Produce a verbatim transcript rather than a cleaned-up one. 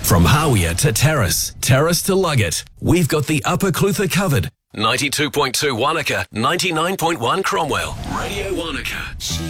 From Hawea to Terrace, Terrace to Luggett, we've got the Upper Clutha covered. ninety-two point two Wanaka, ninety-nine point one Cromwell. Radio Wanaka.